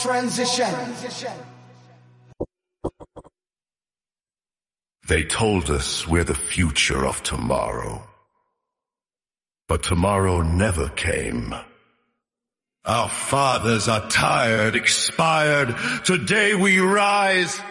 Transition. They told us we're the future of tomorrow. But tomorrow never came. Our fathers are tired, expired. Today we rise.